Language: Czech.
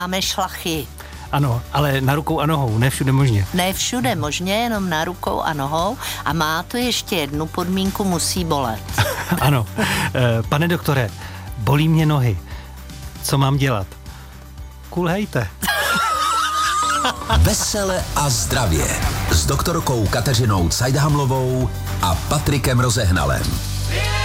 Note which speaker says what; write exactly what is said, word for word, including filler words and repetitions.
Speaker 1: Máme šlachy.
Speaker 2: Ano, ale na rukou a nohou, ne všude možně.
Speaker 1: Ne všude možně, jenom na rukou a nohou. A má to ještě jednu podmínku, musí bolet.
Speaker 2: Ano. E, pane doktore, bolí mě nohy. Co mám dělat? Kulhejte.
Speaker 3: Vesele a zdravě s doktorkou Kateřinou Cajdhamlovou a Patrikem Rozehnalem.